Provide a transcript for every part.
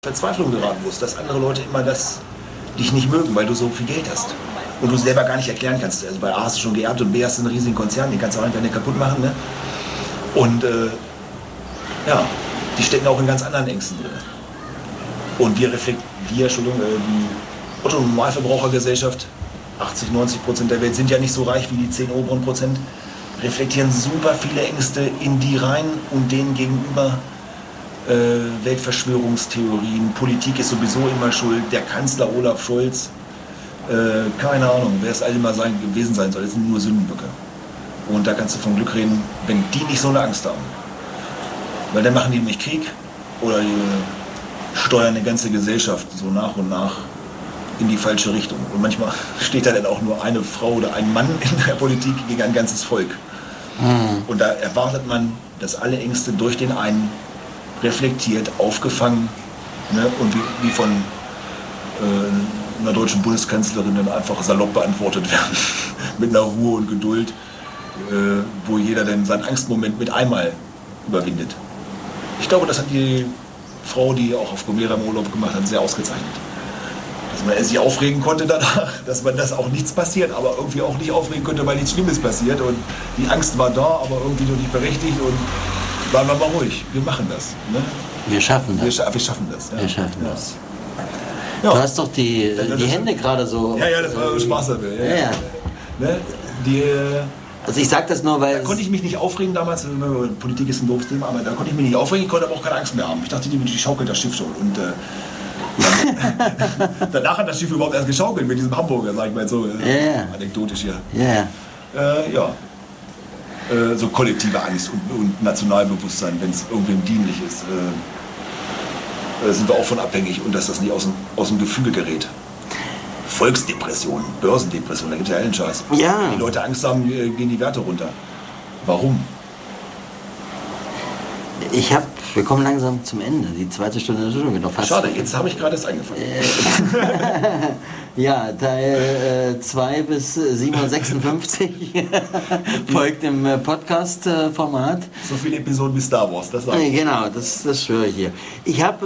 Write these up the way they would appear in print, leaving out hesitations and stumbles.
Verzweiflung geraten musst, dass andere Leute immer dich nicht mögen, weil du so viel Geld hast. Und du selber gar nicht erklären kannst. Also bei A hast du schon geerbt und B hast du einen riesigen Konzern, den kannst du auch einfach nicht kaputt machen. Ne? Und die stecken auch in ganz anderen Ängsten drin. Und die Otto-Normalverbrauchergesellschaft, 80-90% der Welt sind ja nicht so reich wie die 10 oberen Prozent, reflektieren super viele Ängste in die rein und denen gegenüber Weltverschwörungstheorien, Politik ist sowieso immer schuld, der Kanzler Olaf Scholz, keine Ahnung, wer es all immer gewesen sein soll, das sind nur Sündenböcke. Und da kannst du von Glück reden, wenn die nicht so eine Angst haben. Weil dann machen die nämlich Krieg oder die steuern eine ganze Gesellschaft so nach und nach in die falsche Richtung. Und manchmal steht da dann auch nur eine Frau oder ein Mann in der Politik gegen ein ganzes Volk. Und da erwartet man, dass alle Ängste durch den einen reflektiert, aufgefangen, ne, und wie von einer deutschen Bundeskanzlerin dann einfach salopp beantwortet werden. Mit einer Ruhe und Geduld, wo jeder dann seinen Angstmoment mit einmal überwindet. Ich glaube, das hat die Frau, die auch auf Gomera im Urlaub gemacht hat, sehr ausgezeichnet. Dass man sich aufregen konnte danach, dass man das auch nichts passiert, aber irgendwie auch nicht aufregen konnte, weil nichts Schlimmes passiert. Und die Angst war da, aber irgendwie noch nicht berechtigt. Und bleiben wir mal ruhig, wir machen das. Ne? Wir schaffen das. Wir schaffen das. Ja. Wir schaffen das. Ja. Du hast doch die Hände gerade so... Ja, das war Spaß dabei. Ja. Ne? Also ich sag das nur, weil... Da konnte ich mich nicht aufregen damals, Politik ist ein doofes Thema, aber da konnte ich mich nicht aufregen, ich konnte aber auch keine Angst mehr haben. Ich dachte, die schaukelt das Schiff schon. Und danach hat das Schiff überhaupt erst geschaukelt mit diesem Hamburger, sag ich mal so. Anekdotisch hier. So kollektive Angst und Nationalbewusstsein, wenn es irgendwem dienlich ist, sind wir auch von abhängig und dass das nicht aus dem Gefüge gerät. Volksdepression, Börsendepression, da gibt es ja allen Scheiß. Ja. Wenn die Leute Angst haben, gehen die Werte runter. Warum? Wir kommen langsam zum Ende. Die zweite Stunde ist schon wieder fast. Schade, jetzt habe ich gerade erst angefangen. Ja, Teil 2 bis 756 folgt im Podcast-Format. So viele Episoden wie Star Wars, das sage ich. Genau, das schwöre ich hier. Ich hab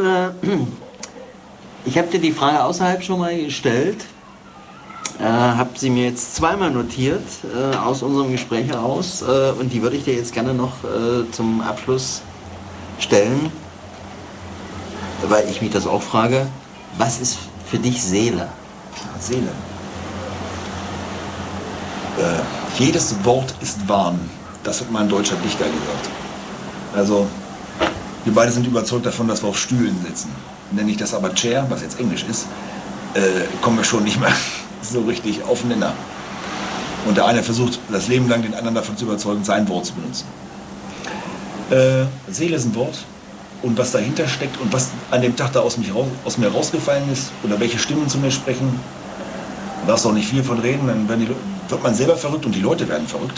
dir die Frage außerhalb schon mal gestellt. Habe sie mir jetzt zweimal notiert aus unserem Gespräch heraus und die würde ich dir jetzt gerne noch zum Abschluss stellen, weil ich mich das auch frage, was ist für dich Seele? Seele. Jedes Wort ist warm. Das hat mein deutscher Dichter gesagt. Also, wir beide sind überzeugt davon, dass wir auf Stühlen sitzen. Nenne ich das aber Chair, was jetzt Englisch ist, kommen wir schon nicht mehr so richtig aufeinander. Und der eine versucht, das Leben lang den anderen davon zu überzeugen, sein Wort zu benutzen. Seele ist ein Wort. Und was dahinter steckt und was an dem Tag da aus mir rausgefallen ist oder welche Stimmen zu mir sprechen, da darfst du auch nicht viel von reden, dann wird man selber verrückt und die Leute werden verrückt.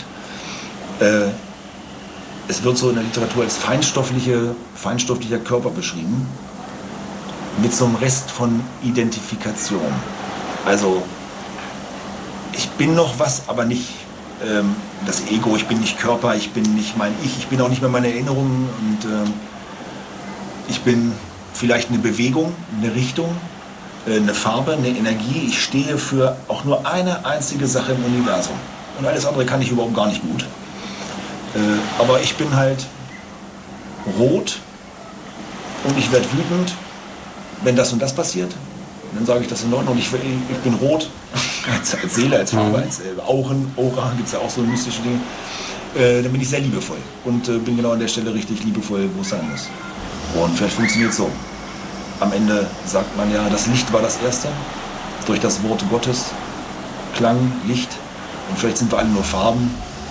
Es wird so in der Literatur als feinstofflicher Körper beschrieben, mit so einem Rest von Identifikation. Also, ich bin noch was, aber nicht das Ego, ich bin nicht Körper, ich bin nicht mein ich bin auch nicht mehr meine Erinnerungen und ich bin vielleicht eine Bewegung, eine Richtung, eine Farbe, eine Energie. Ich stehe für auch nur eine einzige Sache im Universum. Und alles andere kann ich überhaupt gar nicht gut. Aber ich bin halt rot und ich werde wütend, wenn das und das passiert. Dann sage ich das in Ordnung. Ich bin rot als Seele, als Farbe, als Aura, gibt es ja auch so mystische Dinge. Dann bin ich sehr liebevoll und bin genau an der Stelle richtig liebevoll, wo es sein muss. Und vielleicht funktioniert es so. Am Ende sagt man ja, das Licht war das Erste. Durch das Wort Gottes, Klang, Licht. Und vielleicht sind wir alle nur Farben.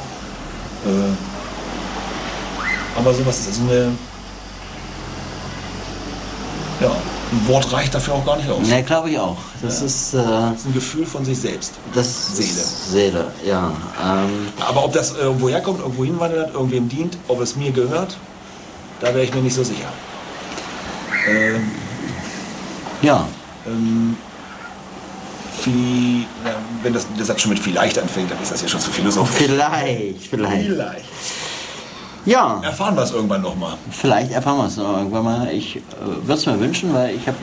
Aber sowas ist also ein Wort reicht dafür auch gar nicht aus. Ne, glaube ich auch. Das ist ein Gefühl von sich selbst. Das Seele. Seele, ja. Aber ob das irgendwo herkommt, irgendwo hinwandert, irgendwem dient, ob es mir gehört, da wäre ich mir nicht so sicher. Wenn der Satz schon mit vielleicht anfängt, dann ist das ja schon zu philosophisch. Vielleicht. Ja. Erfahren wir es irgendwann noch mal. Vielleicht erfahren wir es noch irgendwann mal. Ich würde es mir wünschen, weil ich habe